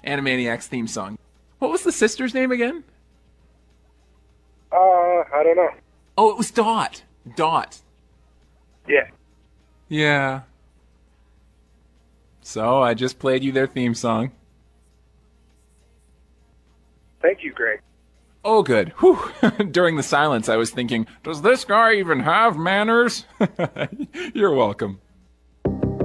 Animaniacs theme song. What was the sister's name again? I don't know. Oh, it was Dot. Dot. Yeah. Yeah. So I just played you their theme song. Thank you, Greg. Oh, good. Whew. During the silence, I was thinking, does this guy even have manners? You're welcome.